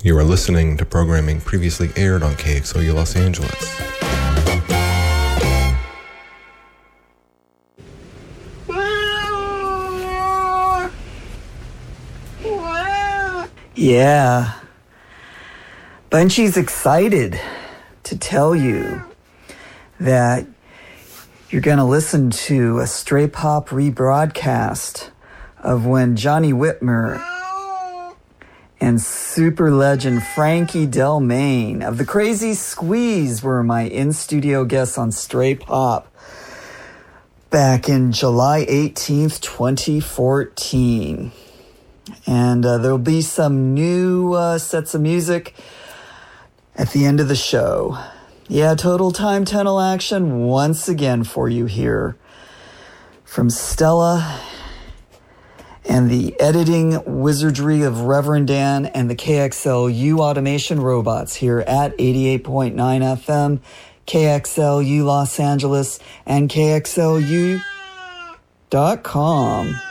You are listening to programming previously aired on KXOU Los Angeles. Yeah. Bunchy's excited to tell you that you're going to listen to a Stray Pop rebroadcast of when Johnny Whitmer and super legend Frankie Delmain of the Crazy Squeeze were my in-studio guests on Stray Pop back in July 18th, 2014. And there'll be some new sets of music at the end of the show. Yeah, Total Time Tunnel action once again for you here from Stella and the editing wizardry of Reverend Dan and the KXLU automation robots here at 88.9 FM, KXLU Los Angeles, and KXLU.com.